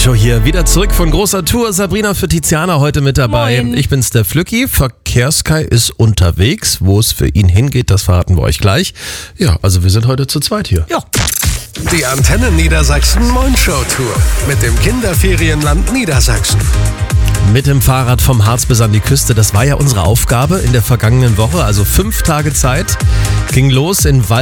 Show hier. Wieder zurück von großer Tour. Sabrina für Tiziana heute mit dabei. Moin. Ich bin's, der Flücki. Verkehrskai ist unterwegs. Wo es für ihn hingeht, das verraten wir euch gleich. Ja, also wir sind heute zu zweit hier. Ja. Die Antenne Niedersachsen Mondshow Tour mit dem Kinderferienland Niedersachsen. Mit dem Fahrrad vom Harz bis an die Küste. Das war ja unsere Aufgabe in der vergangenen Woche. Also 5 Tage Zeit. Ging los in